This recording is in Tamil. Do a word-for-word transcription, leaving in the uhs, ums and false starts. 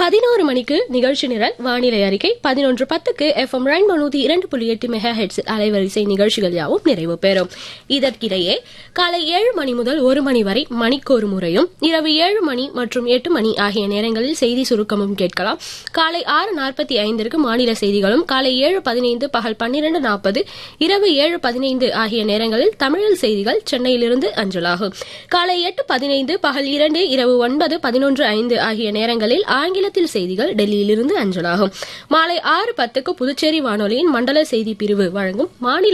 பதினோரு மணிக்கு நிகழ்ச்சி நிரல் வானிலை அறிக்கை, பதினொன்று பத்துக்கு எஃப் எம் ரெயின்போ நூத்தி இரண்டு புள்ளி எட்டு மெகா ஹெட்ஸ் அலைவரிசை நிகழ்ச்சிகள் யாவும் நிறைவு பெறும். இதற்கிடையே காலை ஏழு மணி முதல் ஒரு மணி வரை மணிக்கொரு முறையும், இரவு ஏழு மணி மற்றும் எட்டு மணி ஆகிய நேரங்களில் செய்தி சுருக்கமும் கேட்கலாம். காலை ஆறு நாற்பத்தி ஐந்திற்கு மாநில செய்திகளும், காலை ஏழு பதினைந்து, பகல் பன்னிரண்டு நாற்பது, இரவு ஏழு பதினைந்து ஆகிய நேரங்களில் தமிழில் செய்திகள் சென்னையிலிருந்து அஞ்சலாகும். காலை எட்டு பதினைந்து, பகல் இரண்டு, இரவு ஒன்பது பதினொன்று ஐந்து ஆகிய நேரங்களில் ஆங்கிலத்தில் செய்திகள் டெல்லியிலிருந்து அஞ்சலாகும். மாலை ஆறு பத்துக்கு புதுச்சேரி வானொலியின் மண்டல செய்தி பிரிவு வழங்கும் மாநில